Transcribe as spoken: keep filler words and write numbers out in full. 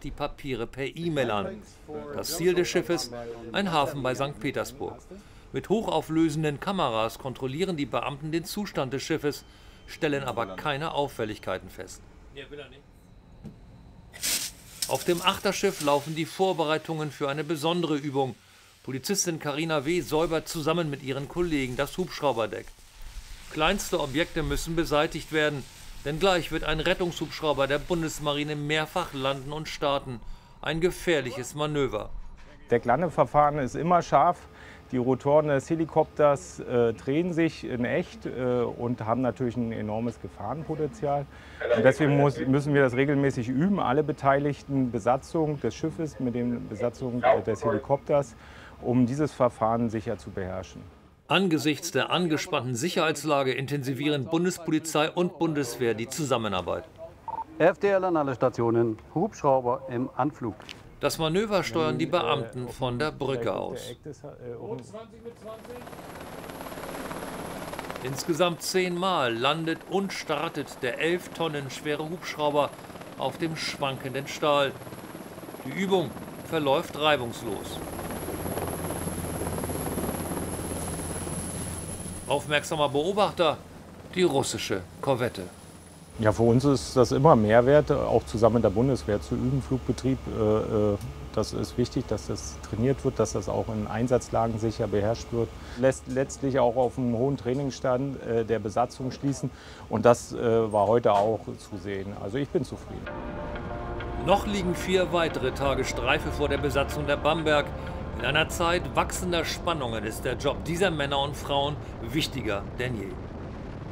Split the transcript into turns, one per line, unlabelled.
die Papiere per E-Mail an. Das Ziel des Schiffes? Ein Hafen bei Sankt Petersburg. Mit hochauflösenden Kameras kontrollieren die Beamten den Zustand des Schiffes, stellen aber keine Auffälligkeiten fest. Auf dem Achterschiff laufen die Vorbereitungen für eine besondere Übung. Polizistin Carina W. säubert zusammen mit ihren Kollegen das Hubschrauberdeck. Kleinste Objekte müssen beseitigt werden, denn gleich wird ein Rettungshubschrauber der Bundesmarine mehrfach landen und starten. Ein gefährliches Manöver.
Decklandeverfahren ist immer scharf. Die Rotoren des Helikopters äh, drehen sich in echt äh, und haben natürlich ein enormes Gefahrenpotenzial. Und deswegen muss, müssen wir das regelmäßig üben, alle beteiligten Besatzungen des Schiffes mit den Besatzungen des Helikopters, um dieses Verfahren sicher zu beherrschen.
Angesichts der angespannten Sicherheitslage intensivieren Bundespolizei und Bundeswehr die Zusammenarbeit.
F D L an alle Stationen, Hubschrauber im Anflug.
Das Manöver steuern die Beamten von der Brücke aus. Insgesamt zehnmal landet und startet der elf Tonnen schwere Hubschrauber auf dem schwankenden Stahl. Die Übung verläuft reibungslos. Aufmerksamer Beobachter, die russische Korvette.
Ja, für uns ist das immer Mehrwert, auch zusammen mit der Bundeswehr zu üben, Flugbetrieb. Das ist wichtig, dass das trainiert wird, dass das auch in Einsatzlagen sicher beherrscht wird. Lässt letztlich auch auf einen hohen Trainingsstand der Besatzung schließen. Und das war heute auch zu sehen. Also ich bin zufrieden.
Noch liegen vier weitere Tage Streife vor der Besatzung der Bamberg. In einer Zeit wachsender Spannungen ist der Job dieser Männer und Frauen wichtiger denn je.